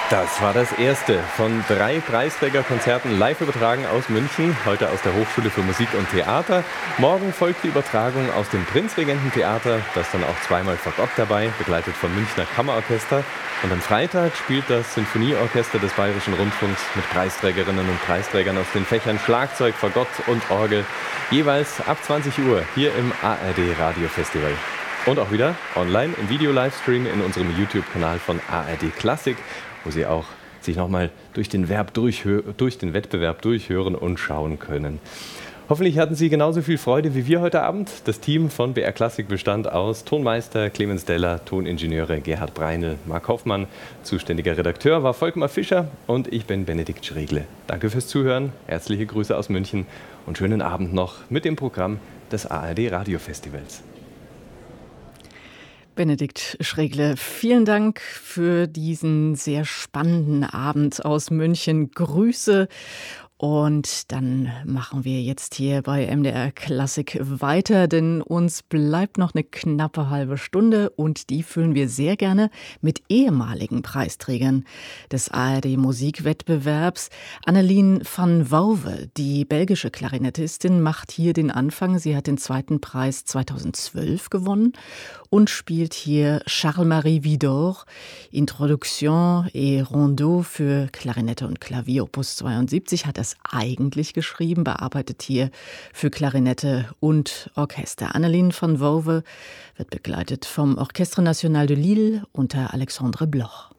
Das war das erste von 3 Preisträgerkonzerten live übertragen aus München, heute aus der Hochschule für Musik und Theater. Morgen folgt die Übertragung aus dem Prinzregententheater, das dann auch zweimal Fagott dabei, begleitet vom Münchner Kammerorchester. Und am Freitag spielt das Sinfonieorchester des Bayerischen Rundfunks mit Preisträgerinnen und Preisträgern aus den Fächern Schlagzeug, Fagott und Orgel, jeweils ab 20 Uhr hier im ARD Radiofestival. Und auch wieder online im Video-Livestream in unserem YouTube-Kanal von ARD Klassik, wo Sie auch sich nochmal durch den Wettbewerb durchhören und schauen können. Hoffentlich hatten Sie genauso viel Freude wie wir heute Abend. Das Team von BR Klassik bestand aus Tonmeister Clemens Deller, Toningenieure Gerhard Breinel, Marc Hoffmann, zuständiger Redakteur war Volkmar Fischer und ich bin Benedikt Schregle. Danke fürs Zuhören, herzliche Grüße aus München und schönen Abend noch mit dem Programm des ARD Radiofestivals. Benedikt Schregle, vielen Dank für diesen sehr spannenden Abend aus München. Grüße. Und dann machen wir jetzt hier bei MDR Klassik weiter, denn uns bleibt noch eine knappe halbe Stunde und die füllen wir sehr gerne mit ehemaligen Preisträgern des ARD Musikwettbewerbs. Annelien van Wouwe, die belgische Klarinettistin, macht hier den Anfang. Sie hat den zweiten Preis 2012 gewonnen und spielt hier Charles-Marie Widor, Introduction et Rondeau für Klarinette und Klavier, Opus 72, hat das eigentlich geschrieben, bearbeitet hier für Klarinette und Orchester. Annelien van Wouwe wird begleitet vom Orchestre National de Lille unter Alexandre Bloch.